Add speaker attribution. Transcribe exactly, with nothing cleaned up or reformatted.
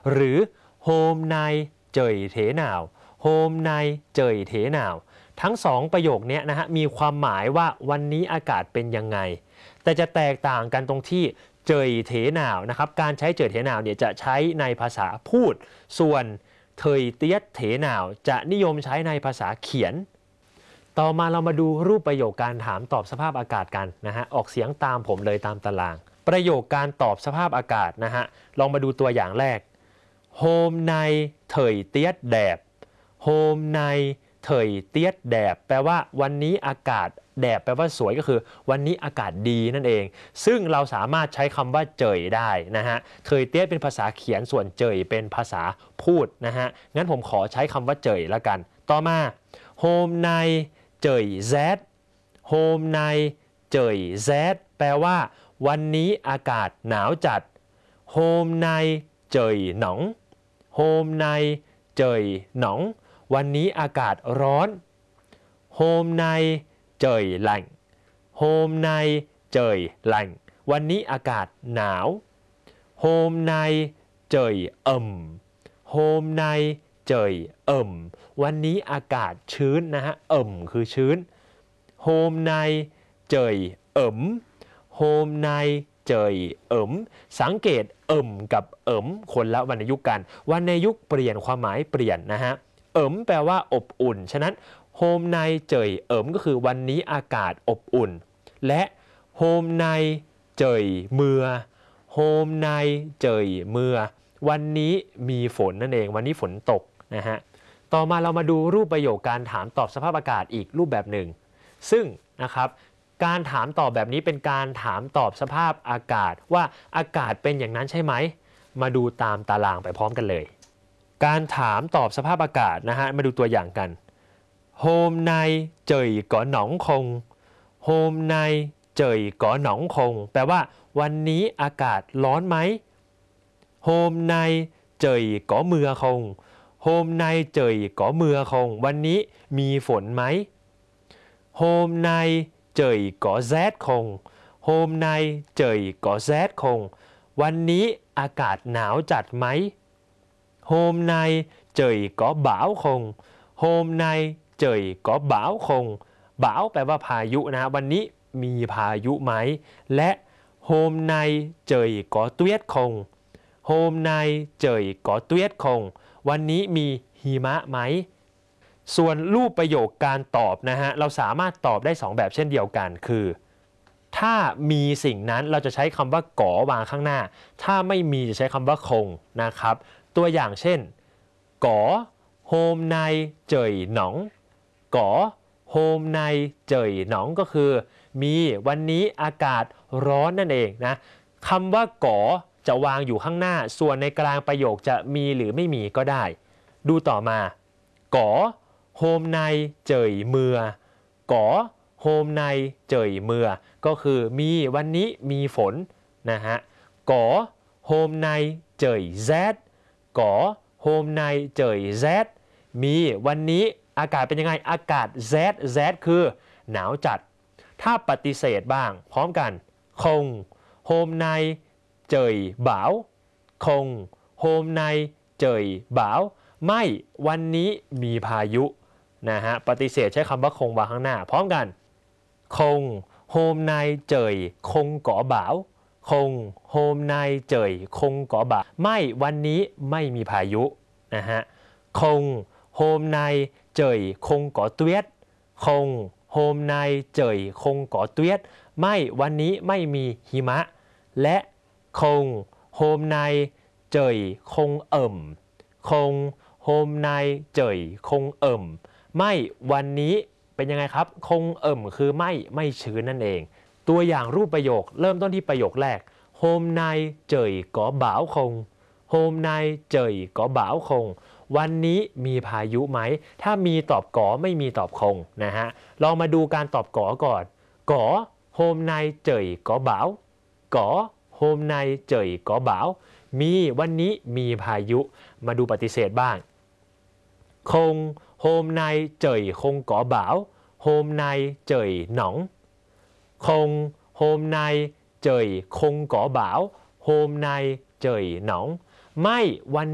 Speaker 1: หรือ hôm nay trời thế nào hôm nay trời thế nào ทั้งสองประโยคนี้นะฮะมีความหมายว่าวันนี้อากาศเป็นยังไงแต่จะแตกต่างกันตรงที่เจยเถหนาวนะครับการใช้เจยเถหนาวเนี่ยจะใช้ในภาษาพูดส่วนเทยเตียดเถหนาวจะนิยมใช้ในภาษาเขียนต่อมาเรามาดูรูปประโยคการถามตอบสภาพอากาศกันนะฮะออกเสียงตามผมเลยตามตารางประโยคการตอบสภาพอากาศนะฮะลองมาดูตัวอย่างแรก hôm nay thời tiết đẹp hôm nayเถยเตียดแดดแปลว่าวันนี้อากาศแดดแปลว่าสวยก็คือวันนี้อากาศดีนั่นเองซึ่งเราสามารถใช้คำว่าเจยได้นะฮะเถยเตียดเป็นภาษาเขียนส่วนเจยเป็นภาษาพูดนะฮะงั้นผมขอใช้คำว่าเจยละกันต่อมา hôm nay trời rét hôm nay trời rét แปลว่าวันนี้อากาศหนาวจัด hôm nay trời nóng hôm nay trời nóngวันนี้อากาศร้อน hôm nay trời lạnh hôm nay trời lạnh วันนี้อากาศหนาว hôm nay trời ẩm hôm nay trời ẩm วันนี้อากาศชื้นนะฮะเอิ่มคือชื้น hôm nay trời ẩm hôm nay trời ẩm สังเกตเอิ่มกับเอิ่มคนละวรรณยุกต์กันวรรณยุกต์เปลี่ยนความหมายเปลี่ยนนะฮะเอิ๋มแปลว่าอบอุ่นฉะนั้นโฮมไนเจยเอิ๋มก็คือวันนี้อากาศอบอุ่นและโฮมไนเจยเมือโฮมไนเจยเมือวันนี้มีฝนนั่นเองวันนี้ฝนตกนะฮะต่อมาเรามาดูรูปประโยคการถามตอบสภาพอากาศอีกรูปแบบหนึ่งซึ่งนะครับการถามตอบแบบนี้เป็นการถามตอบสภาพอากาศว่าอากาศเป็นอย่างนั้นใช่ไหมมาดูตามตารางไปพร้อมกันเลยการถามตอบสภาพอากาศนะฮะมาดูตัวอย่างกัน hôm nay trời có nóng không hôm nay trời có nóng không แปลว่าวันนี้อากาศร้อนไหม hôm nay trời có mưa không hôm nay trời có mưa không วันนี้มีฝนไหม hôm nay trời có rét không hôm nay trời có rét không วันนี้อากาศหนาวจัดไหมhôm nay trời có bão không hôm nay trời có bão không บาวแปลว่าพายุนะวันนี้มีพายุไหมและ hôm nay trời có tuyết không hôm nay trời có tuyết không วันนี้มีหิมะไหมส่วนรูปประโยคการตอบนะฮะเราสามารถตอบได้สองแบบเช่นเดียวกันคือถ้ามีสิ่งนั้นเราจะใช้คำว่าก๋อวางข้างหน้าถ้าไม่มีจะใช้คำว่าคงนะครับตัวอย่างเช่นก๋อ hôm nay trời nóng ก๋อ hôm nay trời nóng ก็คือมีวันนี้อากาศร้อนนั่นเองนะคำว่าก๋อจะวางอยู่ข้างหน้าส่วนในกลางประโยคจะมีหรือไม่มีก็ได้ดูต่อมาก๋อ hôm nay trời mưa ก๋อ hôm nay trời mưa ก็คือมีวันนี้มีฝนนะฮะก๋อ hôm nay trời rét ก๋อ hôm nay trời rét มีวันนี้อากาศเป็นยังไงอากาศ rét rét คือหนาวจัดถ้าปฏิเสธบ้างพร้อมกันคง hôm nay trời bão คง hôm nay trời bão ไม่วันนี้มีพายุนะฮะปฏิเสธใช้คำว่าคงวางข้างหน้าพร้อมกันคง hôm nay trời không có bão คง hôm nay trời không có bão ไม่วันนี้ไม่มีพายุนะฮะคง hôm nay trời không có tuyết คง hôm nay trời không có tuyết ไม่วันนี้ไม่มีหิมะและคง hôm nay trời không ẩm คง hôm nay trời không ẩm ไม่วันนี้เป็นยังไงครับคงเอิ่มคือไม่ไม่ชื้นนั่นเองตัวอย่างรูปประโยคเริ่มต้นที่ประโยคแรก hôm nay trời có bão không hôm nay trời có bão không วันนี้มีพายุไหมถ้ามีตอบก๋อไม่มีตอบคงนะฮะลองมาดูการตอบก๋อก่อนก๋อ hôm nay trời có bão ก๋อ hôm nay trời có bão มีวันนี้มีพายุมาดูปฏิเสธบ้างคง hôm nay trời không có bão hôm nay trời nóng không hôm nay trời không có bão hôm nay trời nóng ไม่วัน